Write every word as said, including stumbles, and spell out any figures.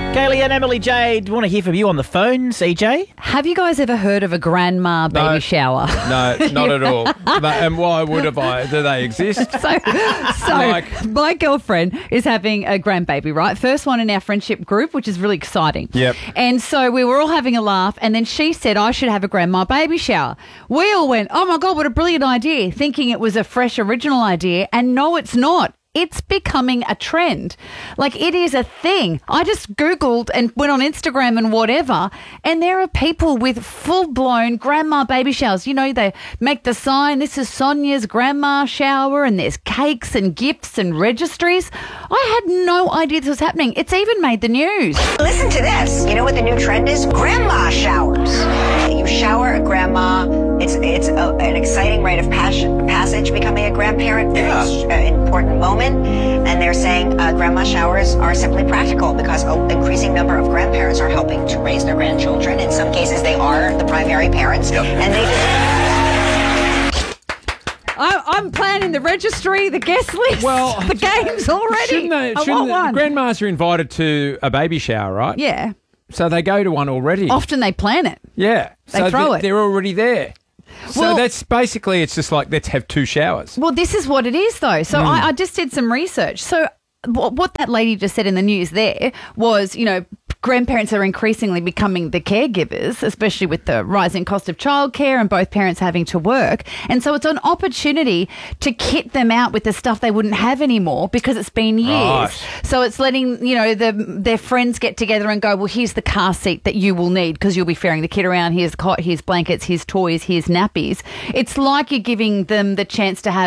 Kaylee and Emily Jade, want to hear from you on the phone, C J? Have you guys ever heard of a grandma baby No. shower? No, not at all. But, and why would have I? Do they exist? So, so Like- my girlfriend is having a grandbaby, right? First one in our friendship group, which is really exciting. Yep. And so we were all having a laugh, and then she said I should have a grandma baby shower. We all went, oh my God, what a brilliant idea, thinking it was a fresh, original idea. And no, it's not. It's becoming a trend. Like, it is a thing. I just Googled and went on Instagram and whatever, and there are people with full-blown grandma baby showers. You know, they make the sign, this is Sonia's grandma shower, and there's cakes and gifts and registries. I had no idea this was happening. It's even made the news. Listen to this. You know what the new trend is? Grandma showers. You shower a grandma. It's it's a, an exciting rite of passion, passage, becoming a grandparent. Yeah. It's an important moment. And they're saying uh, grandma showers are simply practical because an increasing number of grandparents are helping to raise their grandchildren. In some cases, they are the primary parents. Yep. And they I, I'm planning the registry, the guest list, Well, the games already. Shouldn't they? I Shouldn't want they, one. grandmas are invited to a baby shower, right? Yeah. So they go to one already. Often they plan it. Yeah. They so throw th- it. They're already there. So Well- that's basically, it's just like, let's have two showers. Well, this is what it is, though. So I, I just did some research. So wh- what that lady just said in the news there was, you know, grandparents are increasingly becoming the caregivers, especially with the rising cost of childcare and both parents having to work. And so it's an opportunity to kit them out with the stuff they wouldn't have anymore because it's been years. Right. So it's letting, you know, the, their friends get together and go, well, here's the car seat that you will need because you'll be ferrying the kid around. Here's the cot, here's blankets, here's toys, here's nappies. It's like you're giving them the chance to have